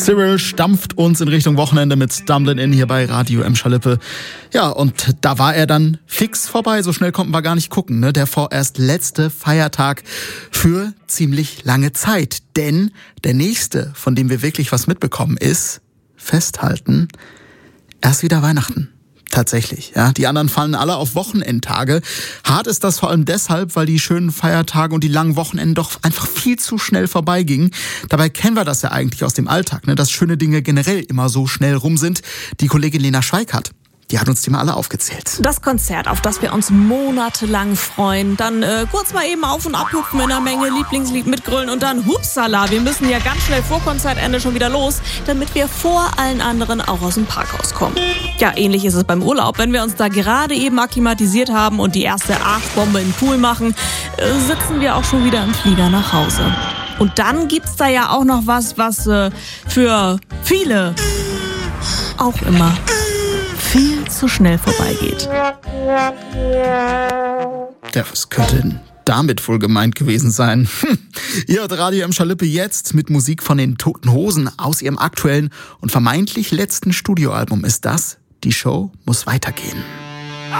Cyril stampft uns in Richtung Wochenende mit Stumblin' In hier bei Radio Emscher-Lippe. Ja, und da war er dann fix vorbei. So schnell konnten wir gar nicht gucken, ne? Der vorerst letzte Feiertag für ziemlich lange Zeit. Denn der nächste, von dem wir wirklich was mitbekommen, ist, festhalten, erst wieder Weihnachten. Tatsächlich, ja. Die anderen fallen alle auf Wochenendtage. Hart ist das vor allem deshalb, weil die schönen Feiertage und die langen Wochenenden doch einfach viel zu schnell vorbeigingen. Dabei kennen wir das ja eigentlich aus dem Alltag, ne, dass schöne Dinge generell immer so schnell rum sind. Die Kollegin Lena Schweikart, die hat uns die mal alle aufgezählt. Das Konzert, auf das wir uns monatelang freuen. Dann kurz mal eben auf- und abhupfen in der Menge, Lieblingslied mitgrölen und dann hupsala, wir müssen ja ganz schnell vor Konzertende schon wieder los, damit wir vor allen anderen auch aus dem Parkhaus kommen. Ja, ähnlich ist es beim Urlaub. Wenn wir uns da gerade eben akklimatisiert haben und die erste Arschbombe im Pool machen, sitzen wir auch schon wieder im Flieger nach Hause. Und dann gibt's da ja auch noch was für viele auch immer viel zu schnell vorbeigeht. Ja, was könnte denn damit wohl gemeint gewesen sein? Ihr hört Radio Emscher-Lippe jetzt mit Musik von den Toten Hosen aus ihrem aktuellen und vermeintlich letzten Studioalbum. Ist das Die Show muss weitergehen.